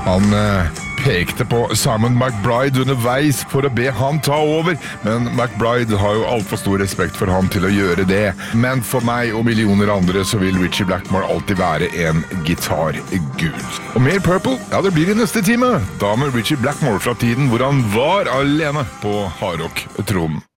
Han pekte på Simon McBride underveis for å be han ta over, men McBride har jo alt for stor respekt for han til å gjøre det. Men for meg og millioner andre så vil Ritchie Blackmore alltid være en gitargud. Og mer Purple, ja det blir i neste time, da med Ritchie Blackmore fra tiden hvor han var alene på hardrock-tronen.